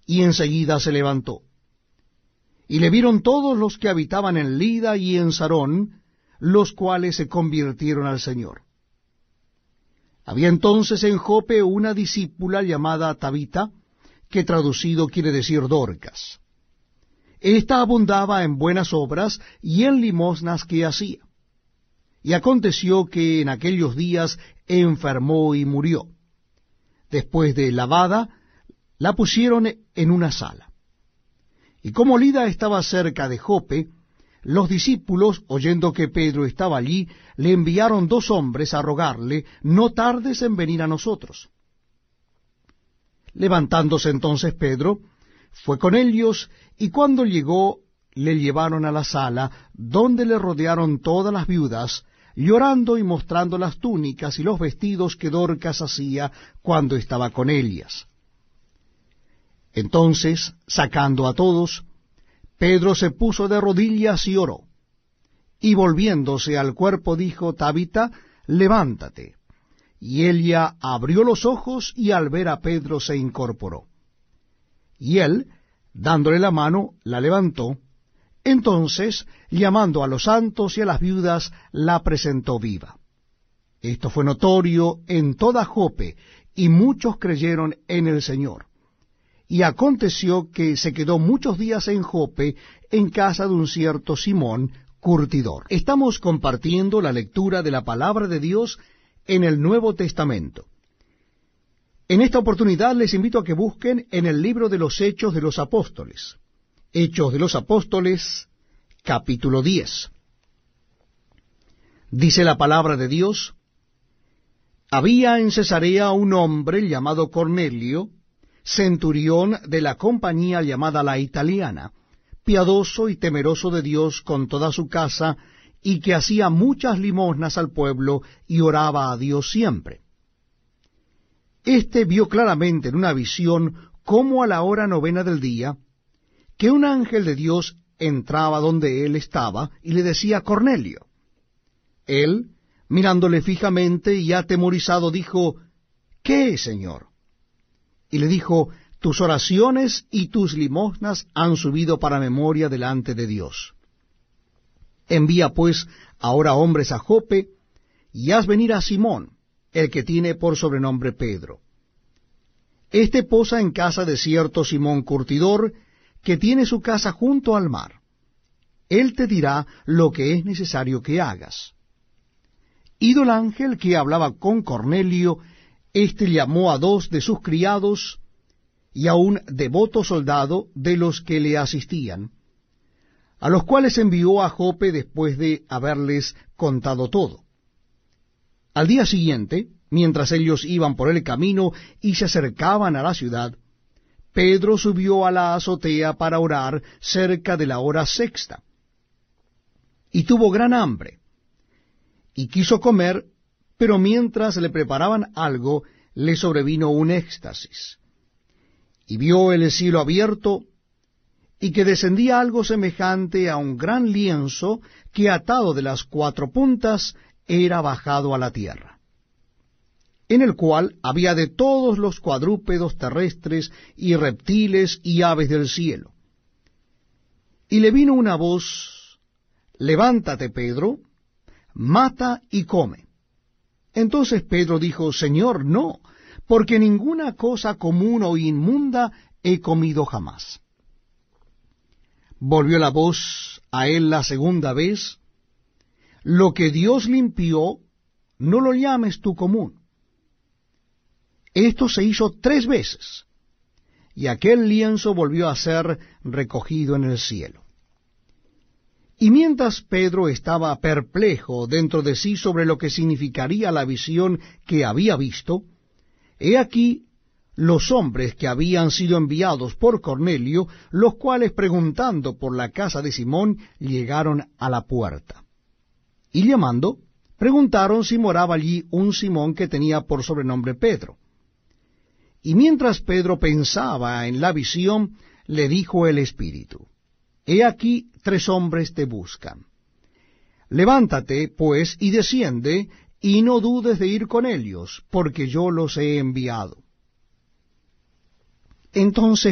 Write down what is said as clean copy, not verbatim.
y enseguida se levantó. Y le vieron todos los que habitaban en Lida y en Sarón, los cuales se convirtieron al Señor. Había entonces en Jope una discípula llamada Tabita, que traducido quiere decir Dorcas. Esta abundaba en buenas obras y en limosnas que hacía. Y aconteció que en aquellos días enfermó y murió. Después de lavada, la pusieron en una sala. Y como Lida estaba cerca de Jope, los discípulos, oyendo que Pedro estaba allí, le enviaron 2 hombres a rogarle: no tardes en venir a nosotros. Levantándose entonces Pedro, fue con ellos, y cuando llegó, le llevaron a la sala, donde le rodearon todas las viudas, llorando y mostrando las túnicas y los vestidos que Dorcas hacía cuando estaba con ellas. Entonces, sacando a todos, Pedro se puso de rodillas y oró. Y volviéndose al cuerpo dijo: Tabita, levántate. Y ella abrió los ojos, y al ver a Pedro se incorporó. Y él, dándole la mano, la levantó. Entonces, llamando a los santos y a las viudas, la presentó viva. Esto fue notorio en toda Jope, y muchos creyeron en el Señor. Y aconteció que se quedó muchos días en Jope, en casa de un cierto Simón, curtidor. Estamos compartiendo la lectura de la palabra de Dios en el Nuevo Testamento. En esta oportunidad les invito a que busquen en el libro de los Hechos de los Apóstoles. Hechos de los Apóstoles, capítulo 10. Dice la palabra de Dios: había en Cesarea un hombre llamado Cornelio, centurión de la compañía llamada la Italiana, piadoso y temeroso de Dios con toda su casa, y que hacía muchas limosnas al pueblo y oraba a Dios siempre. Este vio claramente en una visión, como a la hora 9 del día, que un ángel de Dios entraba donde él estaba y le decía: Cornelio. Él, mirándole fijamente y atemorizado, dijo: ¿qué es, Señor? Y le dijo: tus oraciones y tus limosnas han subido para memoria delante de Dios. Envía pues ahora hombres a Jope, y haz venir a Simón, el que tiene por sobrenombre Pedro. Este posa en casa de cierto Simón curtidor, que tiene su casa junto al mar. Él te dirá lo que es necesario que hagas. Ido el ángel que hablaba con Cornelio, éste llamó a 2 de sus criados y a un devoto soldado de los que le asistían, a los cuales envió a Jope después de haberles contado todo. Al día siguiente, mientras ellos iban por el camino y se acercaban a la ciudad, Pedro subió a la azotea para orar cerca de la hora 6, y tuvo gran hambre, y quiso comer, pero mientras le preparaban algo, le sobrevino un éxtasis, y vio el cielo abierto, y que descendía algo semejante a un gran lienzo, que atado de las 4 puntas era bajado a la tierra, en el cual había de todos los cuadrúpedos terrestres y reptiles y aves del cielo. Y le vino una voz: levántate, Pedro, mata y come. Entonces Pedro dijo: Señor, no, porque ninguna cosa común o inmunda he comido jamás. Volvió la voz a él la segunda vez: lo que Dios limpió, no lo llames tú común. Esto se hizo 3 veces, y aquel lienzo volvió a ser recogido en el cielo. Y mientras Pedro estaba perplejo dentro de sí sobre lo que significaría la visión que había visto, he aquí los hombres que habían sido enviados por Cornelio, los cuales, preguntando por la casa de Simón, llegaron a la puerta. Y llamando, preguntaron si moraba allí un Simón que tenía por sobrenombre Pedro. Y mientras Pedro pensaba en la visión, le dijo el Espíritu: He aquí 3 hombres te buscan. Levántate, pues, y desciende, y no dudes de ir con ellos, porque yo los he enviado. Entonces